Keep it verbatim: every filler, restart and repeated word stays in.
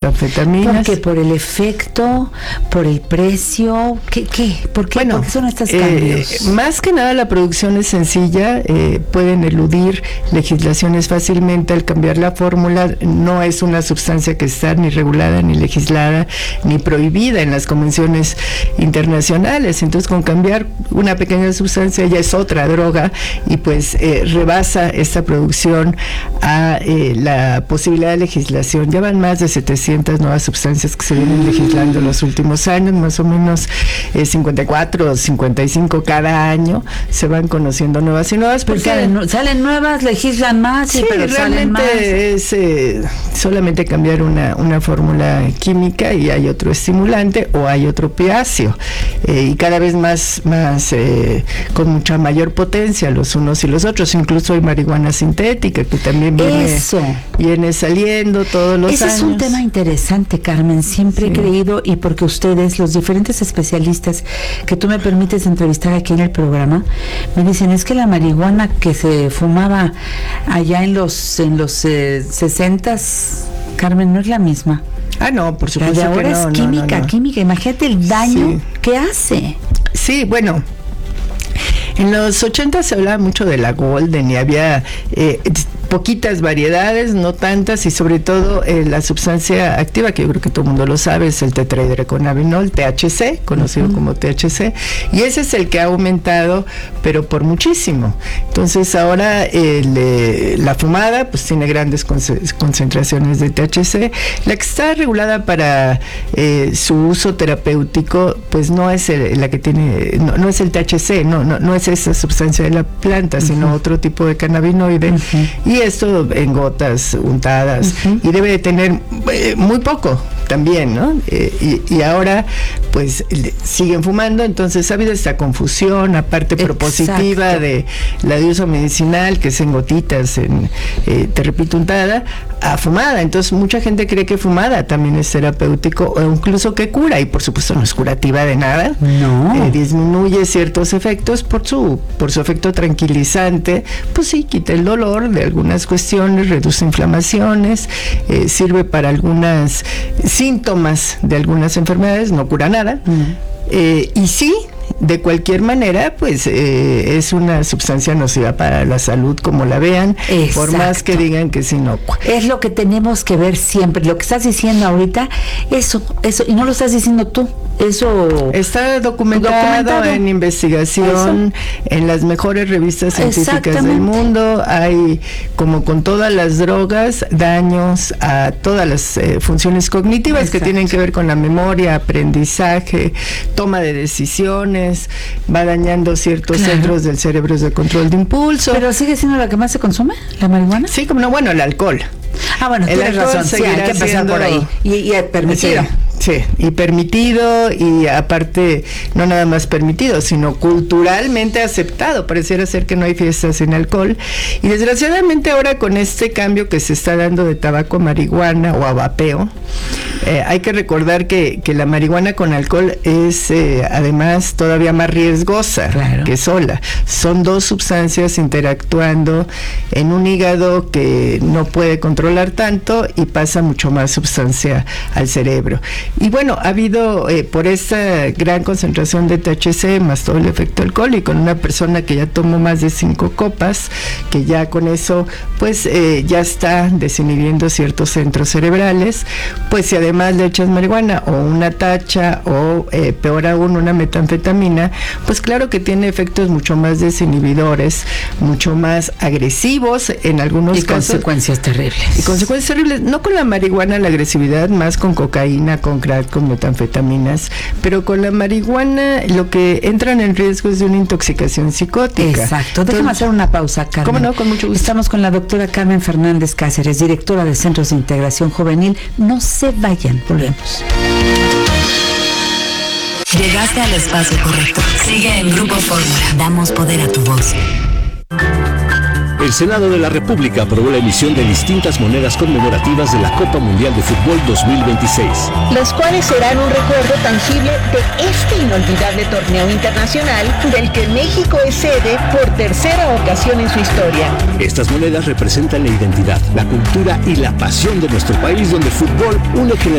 metanfetaminas. ¿Por qué? ¿Por el efecto? ¿Por el precio? ¿Qué? qué? ¿Por qué? Bueno, ¿Por qué son estos eh, cambios? Más que nada la producción es sencilla, eh, pueden eludir legislaciones fácilmente al cambiar la fórmula. No es una sustancia que está ni regulada, ni legislada, ni prohibida en las convenciones internacionales. Entonces, con cambiar una pequeña sustancia ya es otra droga y pues eh, rebasa esta producción a eh, la posibilidad de legislación. Ya van más de setecientas nuevas sustancias que se vienen legislando en los últimos años, más o menos eh, cincuenta y cuatro o cincuenta y cinco cada año se van conociendo nuevas y nuevas. Porque salen, salen nuevas, legislan más, sí, pero salen más. Es eh, solamente cambiar una, una fórmula química y hay otro estimulante o hay otro opiáceo eh, y cada vez más, más eh, con mucha mayor potencia los unos y los otros. Incluso hay marihuana sintética que también viene, Eso. viene saliendo todos los Ese años. es un tema interesante, Carmen. Siempre sí. he creído, y porque ustedes, los diferentes especialistas que tú me permites entrevistar aquí en el programa, me dicen, es que la marihuana que se fumaba allá en los en los eh, sesentas, Carmen, no es la misma. Ah, no, por supuesto. La de ahora que no, es química, no, no. química. Imagínate el daño sí. que hace. Sí, bueno. En los ochenta se hablaba mucho de la Golden y había eh, poquitas variedades, no tantas, y sobre todo eh, la sustancia activa, que yo creo que todo el mundo lo sabe, es el tetrahidrocannabinol, T H C, conocido uh-huh. como T H C, y ese es el que ha aumentado, pero por muchísimo. Entonces ahora el, eh, la fumada pues tiene grandes concentraciones de T H C. La que está regulada para eh, su uso terapéutico pues no es el, la que tiene, no, no es el T H C, no, no, no es esa sustancia de la planta, uh-huh. sino otro tipo de cannabinoide, uh-huh. y esto en gotas untadas, uh-huh. y debe de tener eh, muy poco también, ¿no? Eh, y, y ahora pues siguen fumando, entonces ha habido esta confusión, aparte propositiva Exacto. de la de uso medicinal, que es en gotitas, en, eh, te repito, untada, a fumada. Entonces mucha gente cree que fumada también es terapéutico o incluso que cura, y por supuesto no es curativa de nada. No. Eh, disminuye ciertos efectos por su, por su efecto tranquilizante, pues sí, quita el dolor de algunas cuestiones, reduce inflamaciones, eh, sirve para algunos síntomas de algunas enfermedades, no cura nada. Mm. Eh, y sí, de cualquier manera, pues eh, es una sustancia nociva para la salud, como la vean, Exacto. por más que digan que es inocua. Es lo que tenemos que ver siempre. Lo que estás diciendo ahorita, eso, eso, y no lo estás diciendo tú. Eso está documentado, documentado. en investigación, eso. en las mejores revistas científicas del mundo. Hay, como con todas las drogas, daños a todas las eh, funciones cognitivas Exacto. que tienen que ver con la memoria, aprendizaje, toma de decisiones, va dañando ciertos claro. centros del cerebro de control de impulso. ¿Pero sigue siendo la que más se consume, la marihuana? Sí, como no, bueno, el alcohol. Ah, bueno, el tienes razón, sí, hay que pasar por ahí. Y, y permitido. Sí. Sí, y permitido, y aparte no nada más permitido, sino culturalmente aceptado. Pareciera ser que no hay fiestas sin alcohol, y desgraciadamente ahora con este cambio que se está dando de tabaco a marihuana o a vapeo, eh, hay que recordar que, que la marihuana con alcohol es eh, además todavía más riesgosa claro. que sola. Son dos sustancias interactuando en un hígado que no puede controlar tanto y pasa mucho más sustancia al cerebro. Y bueno, ha habido eh, por esta gran concentración de T H C más todo el efecto alcohólico en una persona que ya tomó más de cinco copas, que ya con eso pues eh, ya está desinhibiendo ciertos centros cerebrales, pues si además le echas marihuana o una tacha o eh, peor aún una metanfetamina, pues claro que tiene efectos mucho más desinhibidores, mucho más agresivos en algunos y casos. Y consecuencias terribles. Y consecuencias terribles, no con la marihuana la agresividad, más con cocaína, con crack, con metanfetaminas, pero con la marihuana lo que entran en riesgo es de una intoxicación psicótica. Exacto. Déjame Entonces, hacer una pausa, Carmen. ¿Cómo no? Con mucho gusto. Estamos con la doctora Carmen Fernández Cáceres, directora de Centros de Integración Juvenil. No se vayan, volvemos. Llegaste al espacio correcto. Sigue en Grupo Fórmula. Damos poder a tu voz. El Senado de la República aprobó la emisión de distintas monedas conmemorativas de la Copa Mundial de Fútbol dos mil veintiséis. Las cuales serán un recuerdo tangible de este inolvidable torneo internacional del que México es sede por tercera ocasión en su historia. Estas monedas representan la identidad, la cultura y la pasión de nuestro país, donde el fútbol une generaciones.